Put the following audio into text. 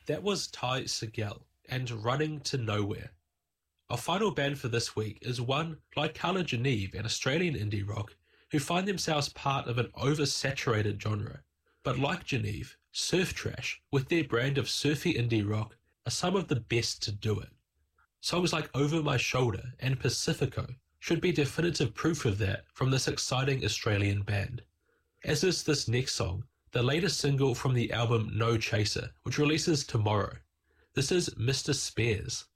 That was Ty Segall and Running to Nowhere. Our final band for this week is one like Carla Geneve and Australian indie rock who find themselves part of an oversaturated genre. But like Geneve, Surf Trash, with their brand of surfy indie rock, are some of the best to do it. Songs like Over My Shoulder and Pacifico should be definitive proof of that from this exciting Australian band. As is this next song, the latest single from the album No Chaser, which releases tomorrow. This is Mr. Spares.